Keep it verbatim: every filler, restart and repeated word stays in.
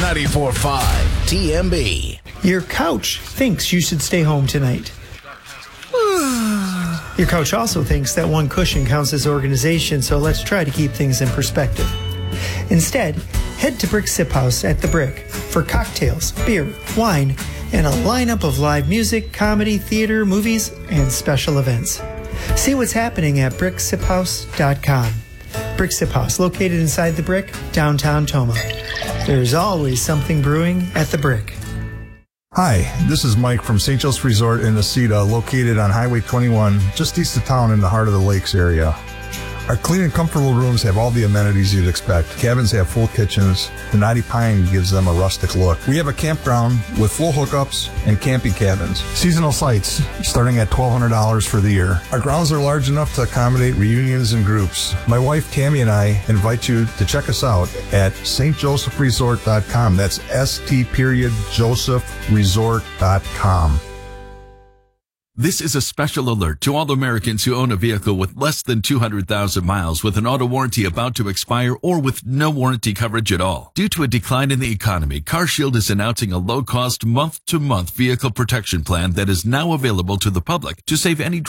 ninety-four point five T M B. Your couch thinks you should stay home tonight. Your couch also thinks that one cushion counts as organization, so let's try to keep things in perspective. Instead, head to Brick Sip House at The Brick for cocktails, beer, wine, and a lineup of live music, comedy, theater, movies, and special events. See what's happening at brick sip house dot com. Brick Sip House, located inside The Brick, downtown Toma. There's always something brewing at The Brick. Hi, this is Mike from Saint Joseph's Resort in Necedah, located on Highway twenty-one, just east of town in the heart of the lakes area. Our clean and comfortable rooms have all the amenities you'd expect. Cabins have full kitchens. The Knotty Pine gives them a rustic look. We have a campground with full hookups and camping cabins. Seasonal sites starting at twelve hundred dollars for the year. Our grounds are large enough to accommodate reunions and groups. My wife Tammy and I invite you to check us out at st joseph resort dot com. That's S T period Joseph Resort dot com. This is a special alert to all Americans who own a vehicle with less than two hundred thousand miles with an auto warranty about to expire or with no warranty coverage at all. Due to a decline in the economy, CarShield is announcing a low-cost month-to-month vehicle protection plan that is now available to the public to save any